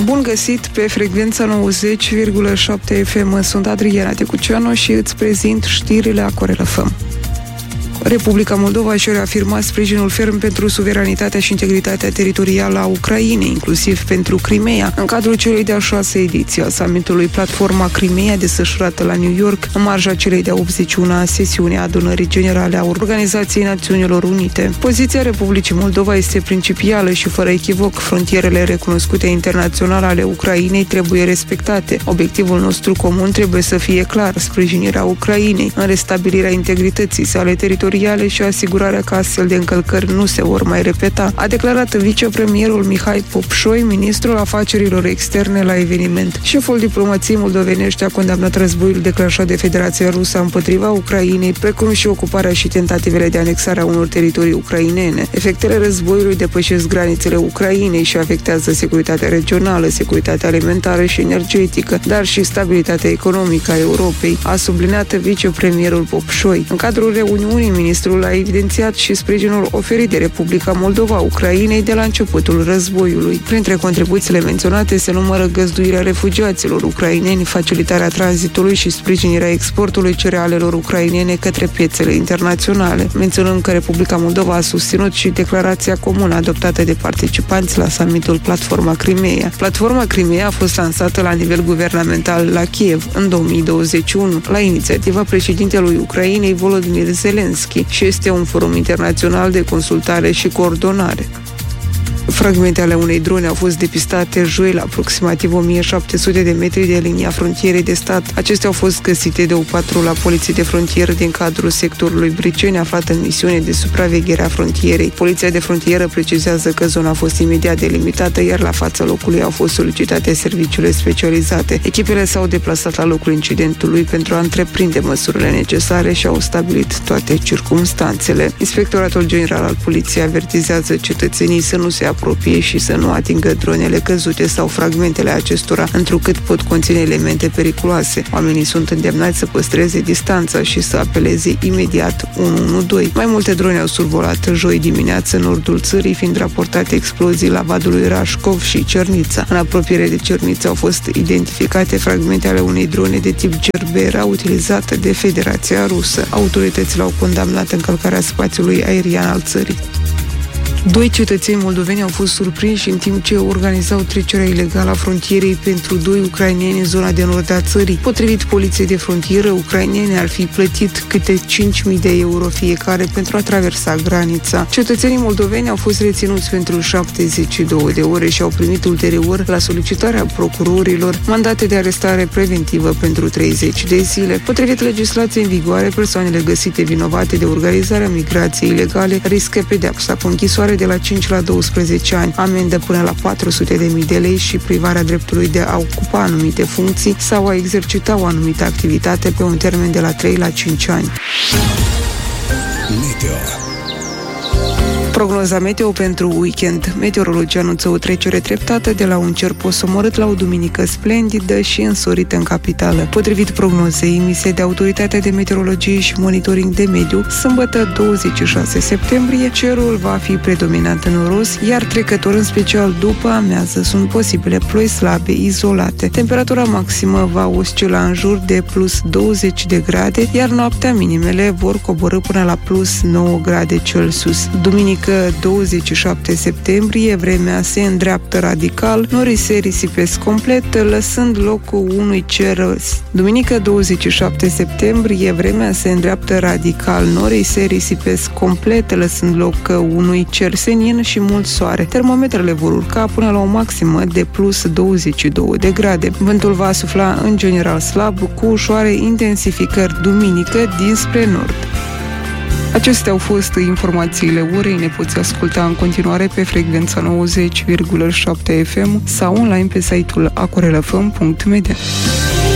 Bun găsit pe frecvența 90,7 FM. Sunt Adriana Tecuceanu și îți prezint știrile Acorel FM. Republica Moldova și-a reafirmat sprijinul ferm pentru suveranitatea și integritatea teritorială a Ucrainei, inclusiv pentru Crimea, în cadrul celei de-a 6-a ediție a summitului Platforma Crimea, desfășurată la New York, în marja celei de-a 81-a sesiune a Adunării Generale a Organizației Națiunilor Unite. Poziția Republicii Moldova este principială și fără echivoc. Frontierele recunoscute internaționale ale Ucrainei trebuie respectate. Obiectivul nostru comun trebuie să fie clar: sprijinirea Ucrainei în restabilirea integrității sale teritoriale și asigurarea că astfel de încălcări nu se vor mai repeta, a declarat vicepremierul Mihai Popșoi, ministrul afacerilor externe, la eveniment. Șeful diplomației moldovenești a condamnat războiul declanșat de Federația Rusă împotriva Ucrainei, precum și ocuparea și tentativele de anexare a unor teritorii ucrainene. Efectele războiului depășesc granițele Ucrainei și afectează securitatea regională, securitatea alimentară și energetică, dar și stabilitatea economică a Europei, a subliniat vicepremierul Popșoi. În cadrul reuniunii, ministrul a evidențiat și sprijinul oferit de Republica Moldova Ucrainei de la începutul războiului. Printre contribuțiile menționate se numără găzduirea refugiaților ucraineni, facilitarea tranzitului și sprijinirea exportului cerealelor ucrainene către piețele internaționale, menționând că Republica Moldova a susținut și declarația comună adoptată de participanți la summitul Platforma Crimea. Platforma Crimea a fost lansată la nivel guvernamental la Kiev în 2021, la inițiativa președintelui Ucrainei Volodymyr Zelensky, și este un forum internațional de consultare și coordonare. Fragmente ale unei drone au fost depistate joi la aproximativ 1700 de metri de linia frontierei de stat. Acestea au fost găsite de o patrulă a Poliției de Frontieră din cadrul sectorului Briceni, aflat în misiune de supraveghere a frontierei. Poliția de frontieră precizează că zona a fost imediat delimitată, iar la fața locului au fost solicitate serviciile specializate. Echipele s-au deplasat la locul incidentului pentru a întreprinde măsurile necesare și au stabilit toate circumstanțele. Inspectoratul General al Poliției avertizează cetățenii să nu se apropie și să nu atingă dronele căzute sau fragmentele acestora, întrucât pot conține elemente periculoase. Oamenii sunt îndemnați să păstreze distanța și să apeleze imediat 112. Mai multe drone au survolat joi dimineață în nordul țării, fiind raportate explozii la Vadului Rașcov și Cernița. În apropiere de Cernița au fost identificate fragmente ale unei drone de tip Gerbera utilizată de Federația Rusă. Autoritățile au condamnat încălcarea spațiului aerian al țării. 2 cetățeni moldoveni au fost surprinși în timp ce organizau trecerea ilegală a frontierei pentru 2 ucraineni în zona de nord a țării. Potrivit Poliției de Frontieră, ucrainenii ar fi plătit câte 5.000 de euro fiecare pentru a traversa granița. Cetățenii moldoveni au fost reținuți pentru 72 de ore și au primit ulterior, la solicitarea procurorilor, mandate de arestare preventivă pentru 30 de zile. Potrivit legislației în vigoare, persoanele găsite vinovate de organizarea migrației ilegale riscă pedeapsa cu închisoare de la 5 la 12 ani, amendă până la 400.000 de lei și privarea dreptului de a ocupa anumite funcții sau a exercita o anumită activitate pe un termen de la 3 la 5 ani. Meteo. Prognoza meteo pentru weekend. Meteorologii anunță o trecere treptată de la un cer posomorât la o duminică splendidă și însorită în capitală. Potrivit prognozei emise de Autoritatea de Meteorologie și Monitoring de Mediu, sâmbătă 26 septembrie, cerul va fi predominant în noros, iar trecător, în special după amiază, sunt posibile ploi slabe, izolate. Temperatura maximă va oscila în jur de plus 20 de grade, iar noaptea minimele vor coborî până la plus 9 grade Celsius. Duminică 27 septembrie, vremea se îndreaptă radical, norii se risipesc complet, lăsând locul unui cer. Duminică 27 septembrie, vremea se îndreaptă radical, norii se risipesc complet, lăsând loc unui cer senin și mult soare. Termometrele vor urca până la o maximă de plus 22 de grade. Vântul va sufla în general slab, cu ușoare intensificări duminică dinspre nord. Acestea au fost informațiile orei. Ne poți asculta în continuare pe frecvența 90,7 FM sau online pe site-ul acorelfm.media.